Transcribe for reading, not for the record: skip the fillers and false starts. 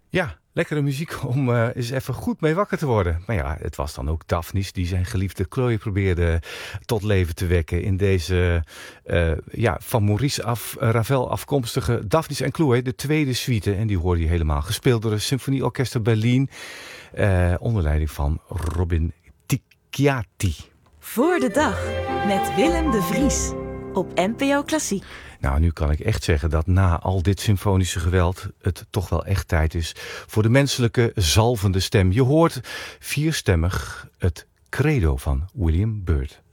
Ja, lekkere muziek om eens even goed mee wakker te worden. Maar ja, het was dan ook Daphnis die zijn geliefde Chloe probeerde tot leven te wekken. In deze van Maurice Ravel afkomstige Daphnis en Chloe, de tweede suite. En die hoorde je helemaal gespeeld door het Symfonieorkester Berlin. Onder leiding van Robin Ticciati. Voor de dag met Willem de Vries op NPO Klassiek. Nou, nu kan ik echt zeggen dat na al dit symfonische geweld het toch wel echt tijd is voor de menselijke zalvende stem. Je hoort vierstemmig het credo van William Byrd.